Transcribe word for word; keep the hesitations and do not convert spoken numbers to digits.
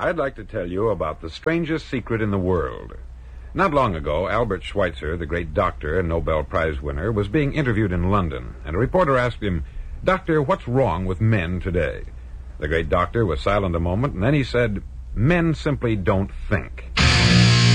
I'd like to tell you about the strangest secret in the world. Not long ago, Albert Schweitzer, the great doctor and Nobel Prize winner, was being interviewed in London, and a reporter asked him, "Doctor, what's wrong with men today?" The great doctor was silent a moment, and then he said, "Men simply don't think."